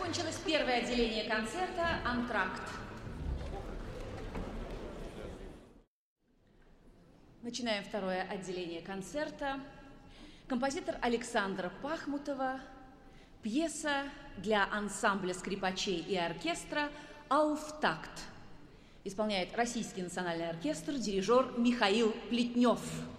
Закончилось первое отделение концерта «Антракт». Начинаем второе отделение концерта. Композитор Александра Пахмутова. Пьеса для ансамбля скрипачей и оркестра «Ауфтакт». Исполняет Российский национальный оркестр, дирижер Михаил Плетнев.